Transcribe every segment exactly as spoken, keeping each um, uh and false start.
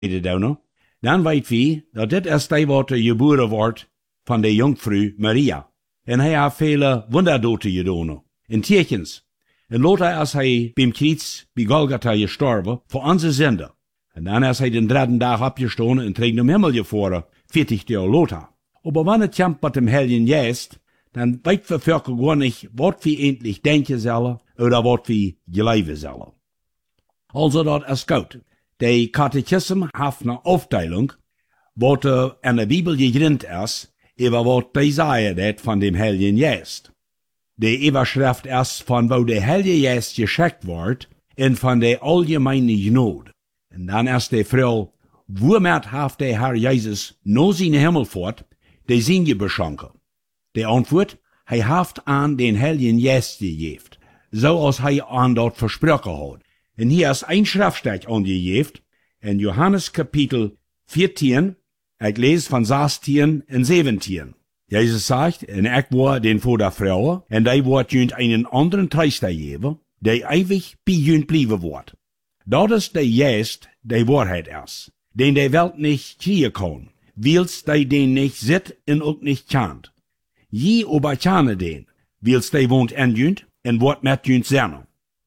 dan, dan weet wie dat dit is die wat geboren wordt van de Jungfrau Maria. En hij heeft vele wonderdoten gedaan, in tekens. En later als hij beim Kreuz bij Golgatha gestorben, voor onze Sünder. En dan is hij den dritten dag opgestaan en tegen dem Himmel gefahren, vierzig Jahre later. Aber wenn es kommt mit dem Heiligen Geist, dann weiß wir Völker gar nicht, was wir endlich denken sollen oder was wir glauben sollen. Also das ist gut. Der Katechismus hat eine Aufteilung, was in der Bibel gegrinnt ist, über was die sagen das von dem Heiligen Geist. Die Überschrift ist von wo der Heilige Geist geschickt wird und von der allgemeinen Gnade. Und dann ist die Frage, womit hat der Herr Jesus noch seine Himmelfahrt die Singe beschenken? Die Antwort, er hat an den Heiligen Geist gegeben, so als er an dort versprochen hat. Und hier ist ein Schriftstück angegeben, in Johannes Kapitel vierzehn, ich lese von sechzehn und siebzehn. Jesus sagt, en ich war den vor der Frau, und die wird jünd einen anderen Tröster geben, der ewig bei jünd bleiben wird. Das ist der Geist, der Wahrheit ist, den die Welt nicht kriegen kann, weil's die den nicht sieht und auch nicht kennt. Je aber kenne den, weil's die wohnt in jünd und wird mit jünd sein.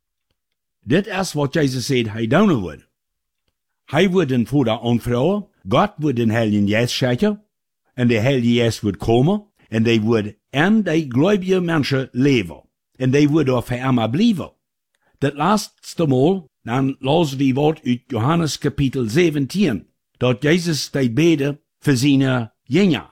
Dit is wat Jesus sagt, hij doen wird. Hij wird den Vater aanvrouwen, Gott wird den Heiligen Geist schenken, und der Heilige Geist wird kommen, und die wird in die gläubigen Menschen leben, und die wird auch für immer bleiben. Das letzte Mal, dann lassen wir Wort aus Johannes Kapitel siebzehn, dort Jesus die bete für seine Jünger.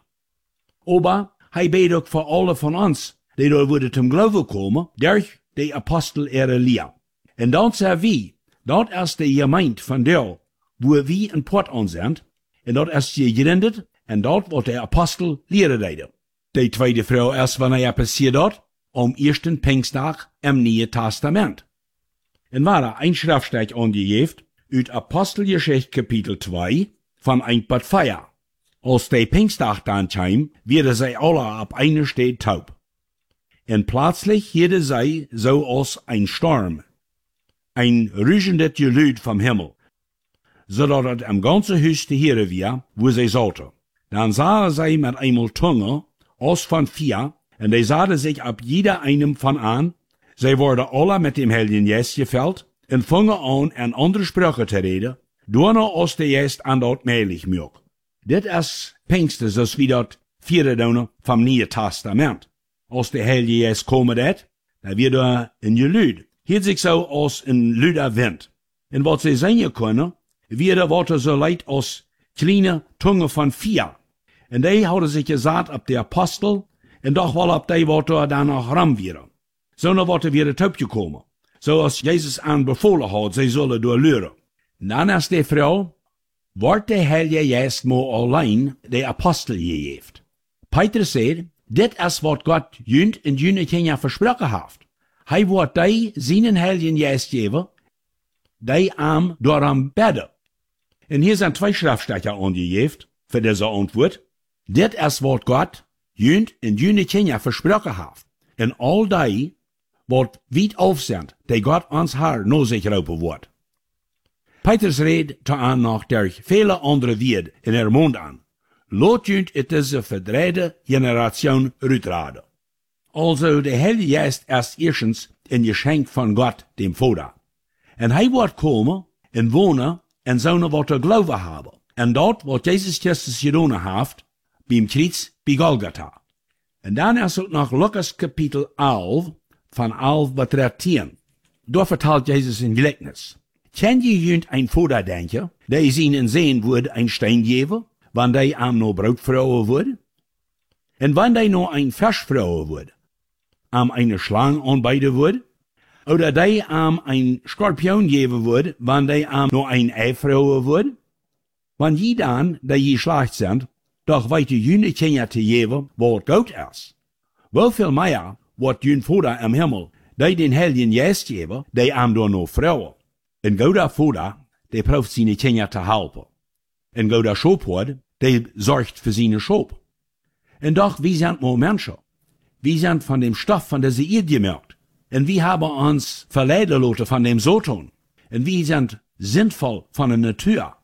Aber hij betet auch für alle von uns, die da würden zum Glauben kommen, durch die Apostel ihre Lehre. Und dann sagen wir, dort ist die Gemeinde von der, wo wir in Port an sind, und dort ist sie gegründet, und dort wird der Apostel Lehre reden. Die zweite Frau ist, wann er passiert dort, am ersten Pfingsttag im Neuen Testament. Und war ein Schriftstück angegeben, aus Apostelgeschichte Kapitel zwei, von ein bis vier. Als der Pfingsttag dann kam, werden sie alle ab einer Stelle taub. Und plötzlich hörte sie so als ein Sturm, ein rüschendes Geluid vom Himmel, so dass es am ganzen Haus zu hören war, wo sie saßen. Dann sahen sie mit einmal Zunge, aus von vier, und die sahen sich ab jeder einem von an, sie wurden alle mit dem Heiligen Geist gefüllt, und fingen an, in andere Sprache zu reden, nur aus der Geist an dort mählich mög. Dit ist Pfingsten, so wie dort vierde Donner vom Neuen Testament. Als der Heilige Geist kommen dat, da wird er ein Geluid. Hielt sich so als ein lüder Wind. Und was sie sehen können, wird er Worte so leid als kleine Zunge von vier. Und die hadden sich gesagt ab der Apostel, und doch wohl ab die Worte danach ram wären. So eine Worte wäre taub gekommen. So als Jesus anbefohlen hat, sie sollen durchlören. Dann ist die Frau, wordt der Heilige Geist mo allein die Apostel gegeben. Petrus sagt, dit is wat Gott jünd in jüne Kinder versprochen hat. Hij wordt die seinen Heiligen Geist geben, die am daran beten. Und hier sind zwei Schriftstücke angegeben für diese Antwort. Dit is wat Gott jünd in jüne Kinder versprochen hat. Und all die, wat weit auf sind, die Gott ans Haar no sich raupen wird. Petrus redt an noch durch viele andere Wörter in der Mund an. Lot jünd het diese verdreide Generation rutraden. Also der Heilige Geist ist erstens ein Geschenk von Gott, dem Vater. Und hij wird kommen und wohnen und sollen wat er Glauben haben. Und dort, wat Jesus Christus getan hat, beim Kreuz bei Golgatha. Und dann ist es noch Lukas Kapitel elf, von elf bis dreizehn. Dort vertelt Jesus ein Gleichnis. Kennt ihr jünd ein Vater denken, der es ihnen sehen würde, ein Stein geben, wann die am no Brot frauen würde? Und wann die no ein Fisch frauen würde, am eine Schlange anbeiden würde? Oder die am ein Skorpion geben würde, wann die am no ein Ei frauen würde? Wann je dann, die geschlacht sind, doch weite jüne Kinder zu geben, wat gut ist. Wel viel mehr, wat jün Vater im Himmel, die den Heiligen Geist geben, die am do no frauen. Ein guter Vater, der braucht seine Kinder zu helfen. Ein guter Schopwart, der sorgt für seine Schop. Und doch, wir sind nur Menschen. Wir sind von dem Stoff von der Erde gemacht. Und wir haben uns verleiden lassen von dem Satan. Und wir sind sinnvoll von der Natur.